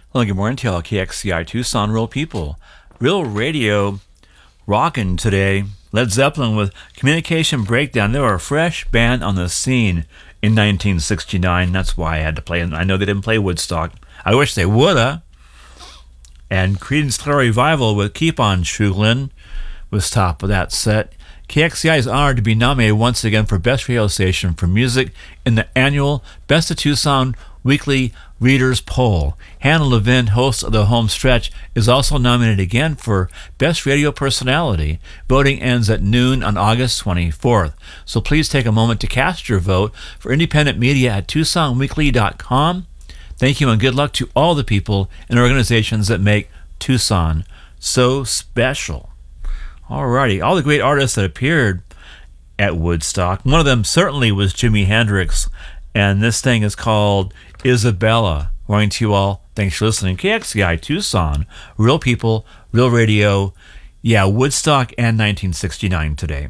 Hello, good morning to y'all. KXCI Tucson, Real People. Real Radio rocking today. Led Zeppelin with Communication Breakdown. They were a fresh band on the scene in 1969. That's why I had to play them. I know they didn't play Woodstock. I wish they woulda. And Creedence Clear Revival with Keep On Shuglin was top of that set. KXCI is honored to be nominated once again for Best Radio Station for Music in the annual Best of Tucson Weekly Readers Poll. Hannah Levin, host of the Home Stretch, is also nominated again for Best Radio Personality. Voting ends at noon on August 24th. So please take a moment to cast your vote for independent media at TucsonWeekly.com. Thank you and good luck to all the people and organizations that make Tucson so special. Alrighty, all the great artists that appeared at Woodstock. One of them certainly was Jimi Hendrix, and this thing is called Isabella. Morning to you all. Thanks for listening. KXCI Tucson, Real People, Real Radio. Yeah, Woodstock and 1969 today.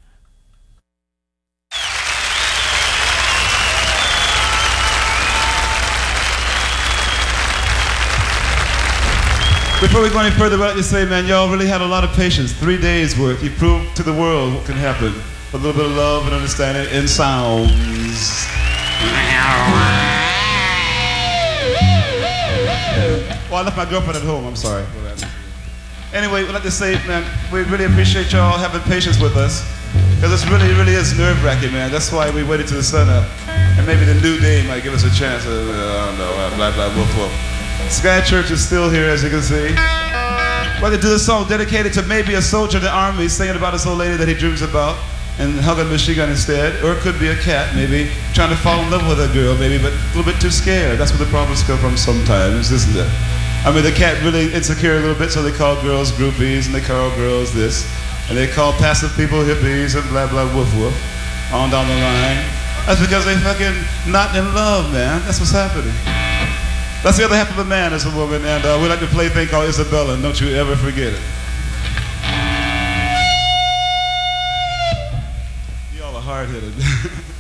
Before we go any further, I'd like to say, man, y'all really had a lot of patience. 3 days worth. You proved to the world what can happen. A little bit of love and understanding in sounds. Well, I left my girlfriend at home. I'm sorry. Anyway, we'd like to say, man, we really appreciate y'all having patience with us. Because this really is nerve-wracking, man. That's why we waited till the sun up. And maybe the new day might give us a chance. I don't know, blah, blah, woof, woof. Sky Church is still here, as you can see. We're going to do this song dedicated to maybe a soldier in the army singing about his old lady that he dreams about and hugging a machine gun instead. Or it could be a cat, maybe, trying to fall in love with a girl, maybe, but a little bit too scared. That's where the problems come from sometimes, isn't it? I mean, the cat really insecure a little bit, so they call girls groupies, and they call girls this, and they call passive people hippies, and blah, blah, woof, woof, on down the line. That's because they fucking not in love, man. That's what's happening. That's the other half of a man is a woman, and we like to play a thing called Isabella, and don't you ever forget it. Y'all are hard-headed.